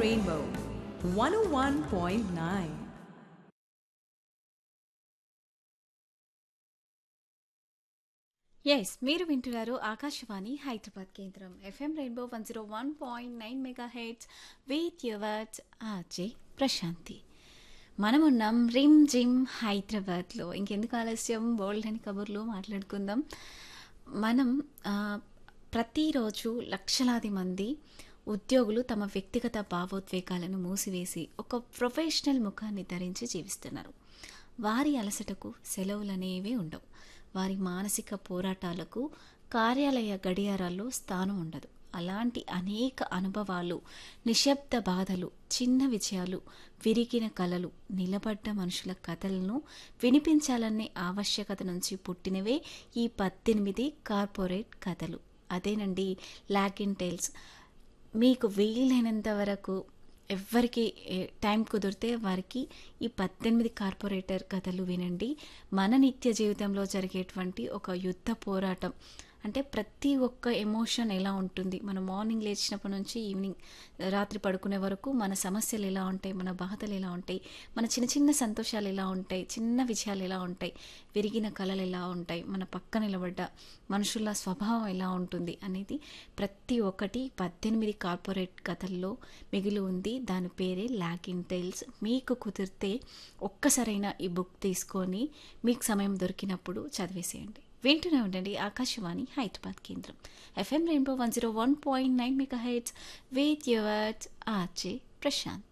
Rainbow 101.9. Yes మీరు వింటున్నారు ఆకాశవాణి హైదరాబాద్ కేంద్రం FM rainbow 101.9 mega heads with yours RJ Prashanti. మనమున్నాం రిమ్ జిమ్ హైదరాబాద్లో. ఇంకెందుకు ఆలస్యం, బోల్డ్ అని కబుర్లు మాట్లాడుకుందాం. మనం ఆ, ప్రతిరోజు లక్షలాది మంది ఉద్యోగులు తమ వ్యక్తిగత భావోద్వేగాలను మూసివేసి ఒక ప్రొఫెషనల్ ముఖాన్ని ధరించి జీవిస్తున్నారు. వారి అలసటకు సెలవులనేవే ఉండవు. వారి మానసిక పోరాటాలకు కార్యాలయ గడియారాల్లో స్థానం ఉండదు. అలాంటి అనేక అనుభవాలు, నిశ్శబ్ద బాధలు, చిన్న విజయాలు, విరిగిన కలలు, నిలబడ్డ మనుషుల కథలను వినిపించాలనే ఆవశ్యకత నుంచి పుట్టినవే ఈ 18 కార్పొరేట్ కథలు. అదేనండి లాగిన్ టైల్స్. మీకు వీలైనంత వరకు ఎవరికి టైం కుదిరితే వారికి ఈ 18 కార్పొరేటర్ కథలు వినండి. మన నిత్య జీవితంలో జరిగేటువంటి ఒక యుద్ధ పోరాటం, అంటే ప్రతి ఒక్క ఎమోషన్ ఎలా ఉంటుంది, మనం మార్నింగ్ లేచినప్పటి నుంచి ఈవినింగ్ రాత్రి పడుకునే వరకు మన సమస్యలు ఎలా ఉంటాయి, మన బాధలు ఎలా ఉంటాయి, మన చిన్న చిన్న సంతోషాలు ఎలా ఉంటాయి, చిన్న విజయాలు ఎలా ఉంటాయి, విరిగిన కళలు ఎలా ఉంటాయి, మన పక్క నిలబడ్డ మనుషుల స్వభావం ఎలా ఉంటుంది అనేది ప్రతి ఒక్కటి 18 కార్పొరేట్ కథల్లో మిగిలి ఉంది. దాని పేరే లాగిన్ టైల్స్. మీకు కుదిరితే ఒక్కసారైనా ఈ బుక్ తీసుకొని మీకు సమయం దొరికినప్పుడు చదివేసేయండి. వింటూనే ఉండండి ఆకాశవాణి హైదరాబాద్ కేంద్రం FM rainbow 101.9 mega heads with yours RJ Prashanth.